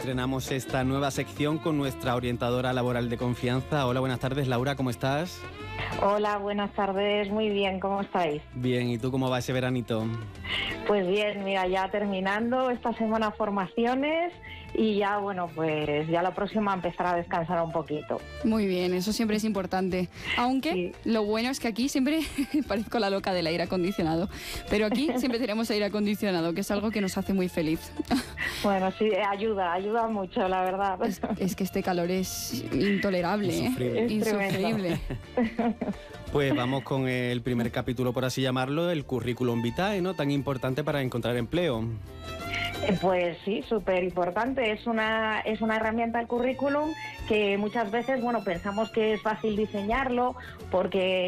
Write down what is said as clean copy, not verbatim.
estrenamos esta nueva sección con nuestra orientadora laboral de confianza. Hola, buenas tardes, Laura, ¿cómo estás? Hola, buenas tardes, muy bien, ¿cómo estáis? Bien, ¿y tú cómo va ese veranito? Pues bien, mira, ya terminando esta semana formaciones y ya, bueno, pues ya la próxima empezará a descansar un poquito. Muy bien, eso siempre es importante. Aunque lo bueno es que aquí siempre parezco la loca del aire acondicionado, pero aquí siempre tenemos aire acondicionado, que es algo que nos hace muy feliz. Bueno, sí, ayuda mucho, la verdad. Es que este calor es intolerable, insufrible. Pues vamos con el primer capítulo, por así llamarlo, el currículum vitae, ¿no? Tan importante para encontrar empleo. Pues sí, súper importante. Es una herramienta el currículum que muchas veces, bueno, pensamos que es fácil diseñarlo porque